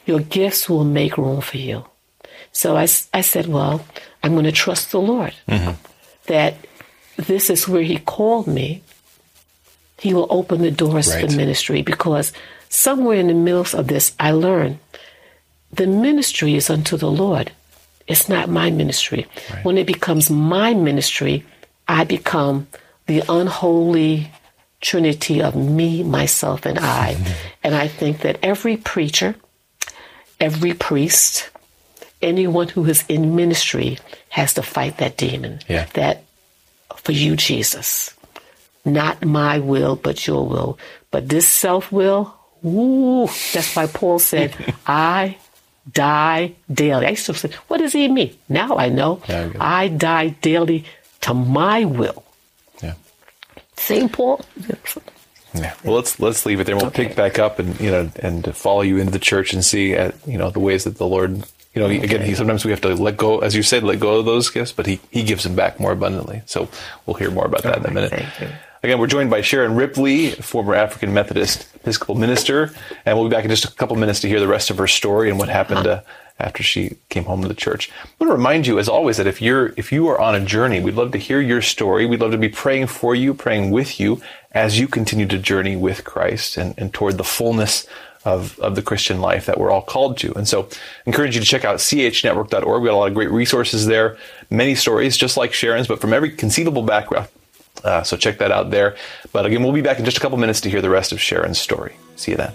Your gifts will make room for you. So I said, well, I'm going to trust the Lord that this is where he called me. He will open the doors for ministry, because somewhere in the midst of this, I learned the ministry is unto the Lord. It's not my ministry. Right. When it becomes my ministry, I become the unholy trinity of me, myself, and I. And I think that every preacher, every priest, anyone who is in ministry has to fight that demon. Yeah. That for you, Jesus, not my will, but your will. But this self-will, that's why Paul said, I die daily. I used to say, what does he mean? Now I know. I die daily to my will. Yeah. St. Paul. Yeah. Well, let's leave it there. We'll pick back up and follow you into the church and see the ways that the Lord, again, sometimes we have to let go, as you said, let go of those gifts, but he gives them back more abundantly. So we'll hear more about that in a minute. Thank you. Again, we're joined by Sharon Ripley, former African Methodist Episcopal minister, and we'll be back in just a couple minutes to hear the rest of her story and what happened after she came home to the church. I want to remind you, as always, that if you are on a journey, we'd love to hear your story. We'd love to be praying for you, praying with you as you continue to journey with Christ and toward the fullness of the Christian life that we're all called to. And so I encourage you to check out chnetwork.org. We've got a lot of great resources there, many stories just like Sharon's, but from every conceivable background. So check that out there. But again, we'll be back in just a couple minutes to hear the rest of Sharon's story. See you then.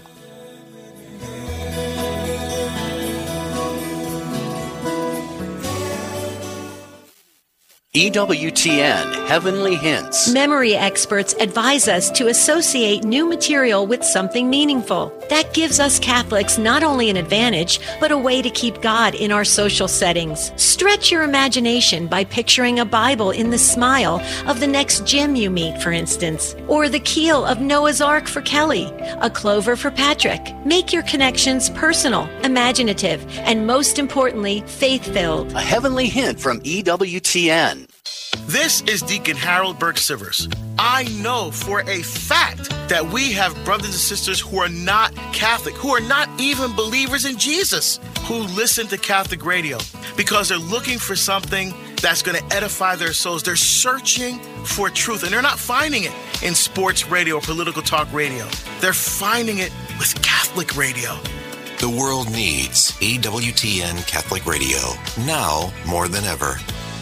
EWTN Heavenly Hints. Memory experts advise us to associate new material with something meaningful. That gives us Catholics not only an advantage, but a way to keep God in our social settings. Stretch your imagination by picturing a Bible in the smile of the next Jim you meet, for instance, or the keel of Noah's Ark for Kelly, a clover for Patrick. Make your connections personal, imaginative, and most importantly, faith-filled. A heavenly hint from EWTN. This is Deacon Harold Burke-Sivers. I know for a fact that we have brothers and sisters who are not Catholic, who are not even believers in Jesus, who listen to Catholic radio because they're looking for something that's going to edify their souls. They're searching for truth, and they're not finding it in sports radio or political talk radio. They're finding it with Catholic radio. The world needs EWTN Catholic Radio, now more than ever.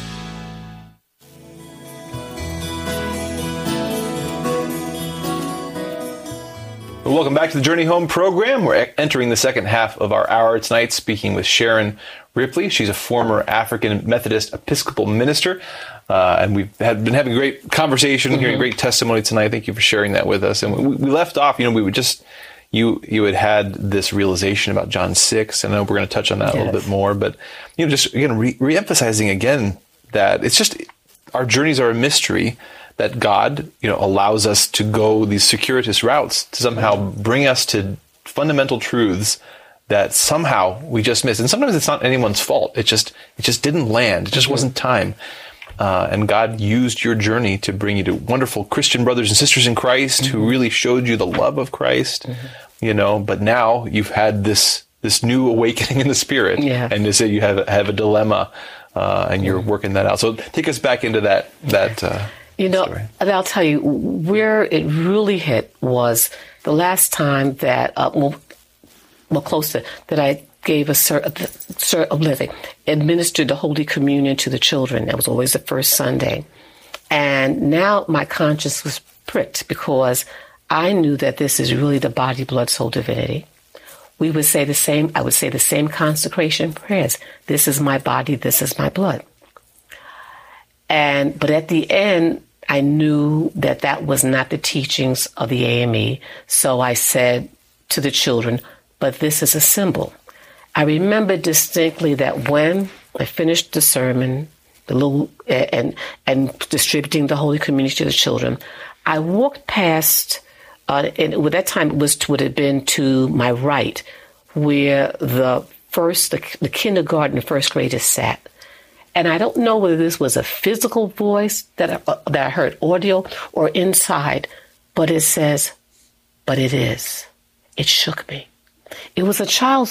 Welcome back to the Journey Home program. We're entering the second half of our hour tonight, speaking with Sharon Ripley. She's a former African Methodist Episcopal minister, and we've been having a great conversation, hearing great testimony tonight. Thank you for sharing that with us. And we left off, we would just, you had this realization about John 6, and I know we're going to touch on that a little bit more, but just again re-emphasizing again that it's just our journeys are a mystery. That God, allows us to go these circuitous routes to somehow bring us to fundamental truths that somehow we just miss. And sometimes it's not anyone's fault. It just didn't land. It just wasn't time. And God used your journey to bring you to wonderful Christian brothers and sisters in Christ who really showed you the love of Christ. But now you've had this new awakening in the Spirit, and to say you have a dilemma, and you're working that out. So take us back into that. Story. And I'll tell you, where it really hit was the last time that, close to, that I gave a cert of living, administered the Holy Communion to the children. That was always the first Sunday. And now my conscience was pricked because I knew that this is really the body, blood, soul, divinity. We would say the same, I would say the same consecration prayers. This is my body, this is my blood. But at the end, I knew that was not the teachings of the AME. So I said to the children, but this is a symbol. I remember distinctly that when I finished the sermon, and distributing the Holy Communion to the children, I walked past, and at that time it would have been to my right, where the kindergarten, first graders sat. And I don't know whether this was a physical voice that I heard audio or inside, but it says, but it is. It shook me. It was a child's